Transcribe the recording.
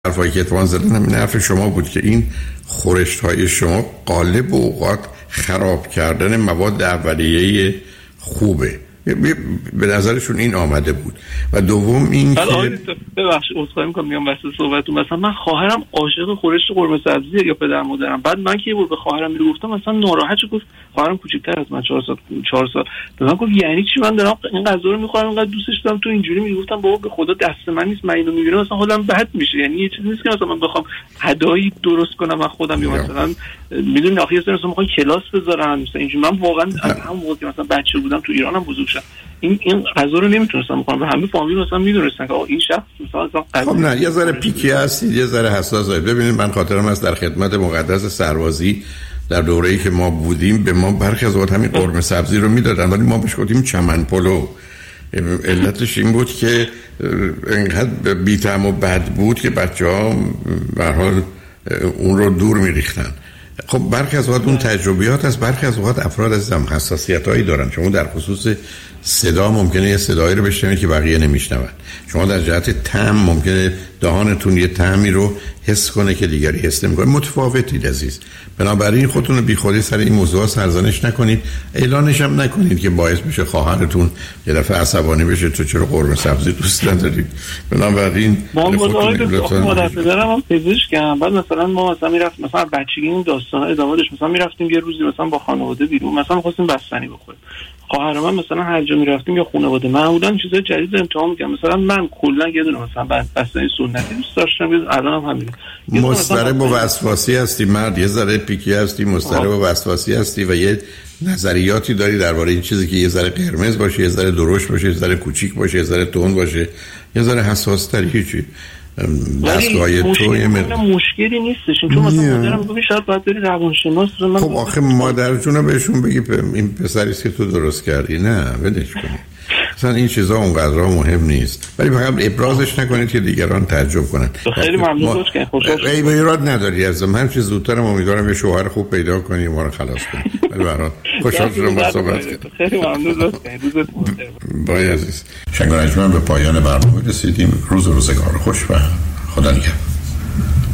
حرفایی که اتفاقا زدن همین حرف شما بود که این خورشت‌های شما غالب اوقات خراب کردن مواد اولیه خوبه. به نظرشون این آمده بود. و دوم این که ببخشید عذرخواهی می‌کنم میام واسه صحبتتون، مثلا من خواهرم عاشق خورش قرمه سبزیه یا پدر مادرم، بعد من که یه بار به خواهرم میگفتم مثلا ناراحت شد، گفت خواهرم کوچیک‌تر از من 4 سال من گفت یعنی چی من دارم این غذا رو می‌خورم اینقدر دوستش دارم تو اینجوری میگفتم بابا به خدا دست من نیست، من اینو می‌بینم مثلا حالم بد میشه، یعنی یه چیزی نیست که مثلا من بخوام هدایی درست کنم من خودم، یا مثلا میدونی آخه مثلا می‌خوام کلاس بذارم مثلا اینجوری. من واقعا از همون موقع مثلا بچه بودم تو ایرانم بزرگ شدم این غذا رو نمیتونستم بخورم و همه فامیل مثلا میدونستن که این شخص مثلا خب نه یه ذره پیکی هستید، یه ذره حساس هستید. ببینید من خاطرم از در خدمت مقدس سربازی در دوره‌ای که ما بودیم به ما برخی از اوقات همین قرمه سبزی رو میدادن ولی ما بهش گفتیم چمن پلو. علتش این بود که انقدر بی‌طعم و بد بود که بچه‌ها به هر حال اون رو دور می‌ریختن. خب برخی از اوقات اون تجربیات از برخی از اوقات افراد عزیزم حساسیتایی دارن. شما در خصوص صدا ممکنه یه صدایی رو بشنوید که بقیه نمیشنون. شما در جهت طعم ممکنه دهانتون یه طعمی رو حس کنه که دیگری حس نمی‌کنه. متفاوتید عزیز. بنابراین خودتون رو بیخودی سر این موضوع سرزنش نکنید، اعلانش هم نکنید که باعث بشه خواهرتون یه دفعه عصبانی بشه تو چرا قرمه سبزی دوست ندارید. بنابراین مادر پدرم هم پزشکم، بعد مثلا ما مثلا میرفتیم مثلا بچگی این داستانا ادامه داشت، مثلا میرفتیم یه روزی مثلا با خانواده بیرون مثلا می‌خواستیم بستنی بخوریم، خواهر من مثلا هر جا میرفتیم یا خانواده معمولا چیزای جدید امتحان می‌کردم، مثلا من کلا یه دونه مثلا بستنی سنتی دوست داشتم، الانم همین مضطرب و وسواسی هستی مرد، یه ذره پیکی هستی، مضطرب و وسواسی هستی و یه نظریاتی داری درباره این چیزی که یه ذره قرمز باشه، یه ذره درشت باشه، یه ذره کوچیک باشه، یه ذره تند باشه، یه ذره حساس تری. هیچی دستگاه تو مشکلی نیستش، چون مثلا مادرم میگه شاید باید بری روانشناس. خب آخه مادرتون رو بهشون بگی این پسریست که تو درست کردی، نه ولش کنی. مثلا این چیزا اونقدر مهم نیست، ولی فقط ابرازش نکنید که دیگران تعجب کنن. خیلی ممنون که خوشحال ای به ایراد نداری ازم، هر چیز زودترم امیدوارم یه شوهر خوب پیدا کنی ما رو خلاص کنی. ولی برات خوشحال شدم با صحبت کردم. خیلی ممنون بای عزیز. شنگانجمن به پایان برنامه رسیدیم. روزگار خوش و خدا نگهدار.